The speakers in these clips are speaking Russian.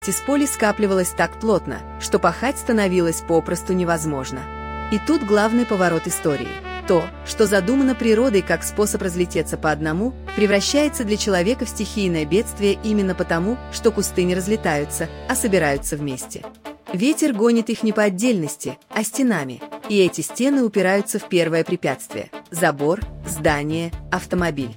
из поля скапливалась так плотно, что пахать становилось попросту невозможно. И тут главный поворот истории. То, что задумано природой как способ разлететься по одному, превращается для человека в стихийное бедствие именно потому, что кусты не разлетаются, а собираются вместе. Ветер гонит их не по отдельности, а стенами, и эти стены упираются в первое препятствие – забор, здание, автомобиль.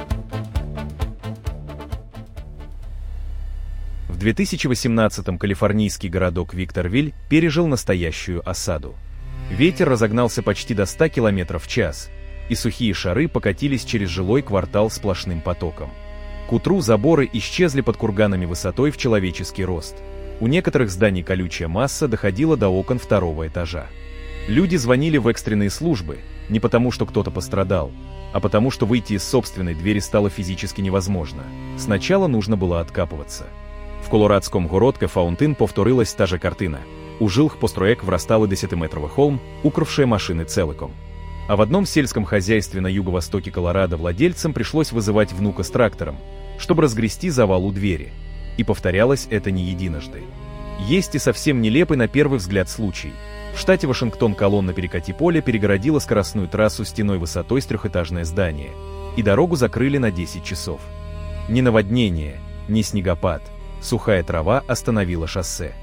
В 2018-м калифорнийский городок Викторвиль пережил настоящую осаду. Ветер разогнался почти до 100 км в час, и сухие шары покатились через жилой квартал сплошным потоком. К утру заборы исчезли под курганами высотой в человеческий рост. У некоторых зданий колючая масса доходила до окон второго этажа. Люди звонили в экстренные службы не потому, что кто-то пострадал, а потому, что выйти из собственной двери стало физически невозможно. Сначала нужно было откапываться. В колорадському городке Фаунтин повторилась та же картина. У жилых построек врастал 10-метровый холм, укрывший машины целиком. А в одном сельском хозяйстве на юго-востоке Колорадо владельцам пришлось вызывать внука с трактором, чтобы разгрести завал у двери. И повторялось это не единожды. Есть и совсем нелепый на первый взгляд случай. В штате Вашингтон колонна перекати поля перегородила скоростную трассу стеной высотой с трехэтажное здание, и дорогу закрыли на 10 часов. Ни наводнение, ни снегопад, сухая трава остановила шоссе.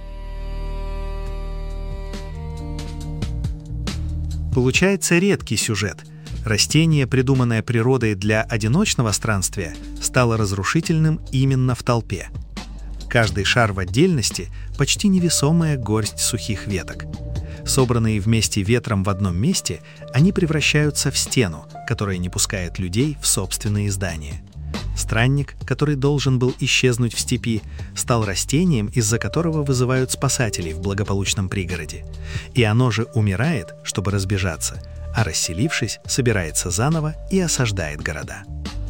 Получается редкий сюжет. Растение, придуманное природой для одиночного странствия, стало разрушительным именно в толпе. Каждый шар в отдельности – почти невесомая горсть сухих веток. Собранные вместе ветром в одном месте, они превращаются в стену, которая не пускает людей в собственные здания. Странник, который должен был исчезнуть в степи, стал растением, из-за которого вызывают спасателей в благополучном пригороде. И оно же умирает, чтобы разбежаться, а расселившись, собирается заново и осаждает города.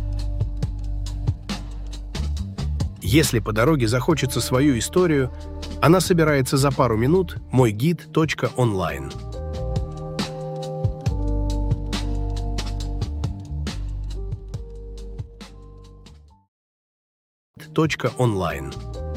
Если по дороге захочется свою историю, она собирается за пару минут moygid.online. .online